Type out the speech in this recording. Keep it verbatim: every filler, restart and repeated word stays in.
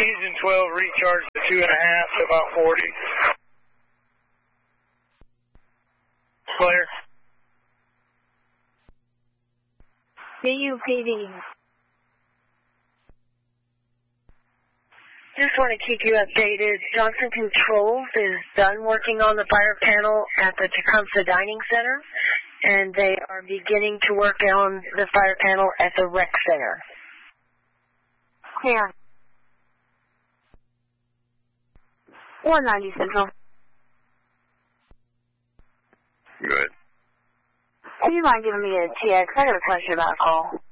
Engine twelve recharged to two and a half to about forty. Clear. B U P D. Just want to keep you updated. Johnson Controls is done working on the fire panel at the Tecumseh Dining Center, and they are beginning to work on the fire panel at the Rec Center. Clear. one ninety Central. Good. Do you mind giving me a T X? I got a question about a call.